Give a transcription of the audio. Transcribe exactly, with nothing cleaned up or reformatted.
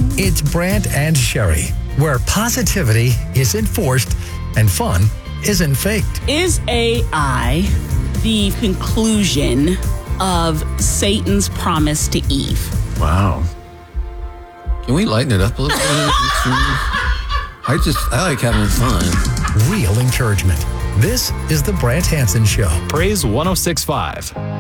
It's Brant and Sherry, where positivity is enforced and fun isn't faked. Is A I the conclusion of Satan's promise to Eve? Wow. Can we lighten it up a little bit? I just, I like having fun. Real encouragement. This is the Brant Hansen Show. Praise one oh six point five.